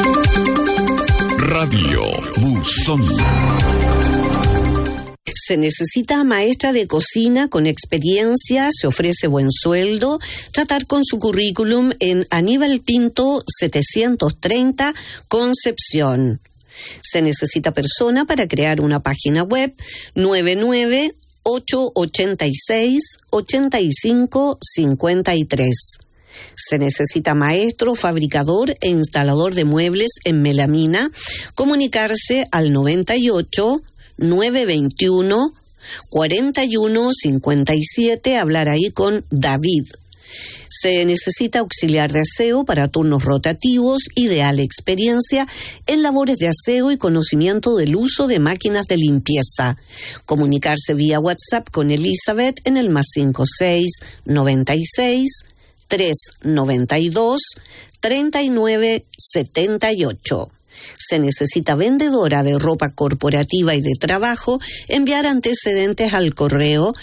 Radio Buzón. Se necesita maestra de cocina con experiencia, se ofrece buen sueldo, tratar con su currículum en Aníbal Pinto 730, Concepción. Se necesita persona para crear una página web 998868553. Se necesita maestro, fabricador e instalador de muebles en melamina. Comunicarse al 98 921 4157, hablar ahí con David. Se necesita auxiliar de aseo para turnos rotativos, ideal experiencia en labores de aseo y conocimiento del uso de máquinas de limpieza. Comunicarse vía WhatsApp con Elizabeth en el +5696 392 3978. Se necesita vendedora de ropa corporativa y de trabajo. Enviar antecedentes al correo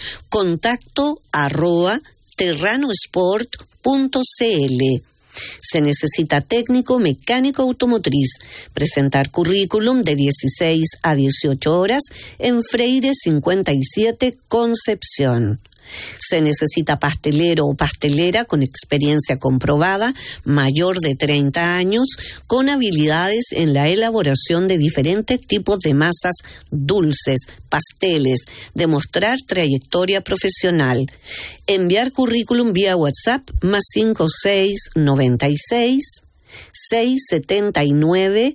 contacto@terranosport.cl. Se necesita técnico mecánico automotriz. Presentar currículum de 16 a 18 horas en Freire 57, Concepción. Se necesita pastelero o pastelera con experiencia comprobada, mayor de 30 años, con habilidades en la elaboración de diferentes tipos de masas dulces, pasteles, demostrar trayectoria profesional. Enviar currículum vía WhatsApp +5696 679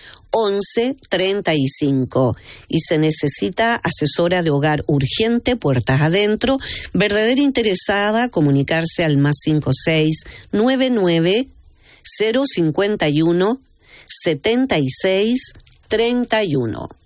1135. Y se necesita asesora de hogar urgente, puertas adentro. Verdadera interesada, comunicarse al +5699 051 7631.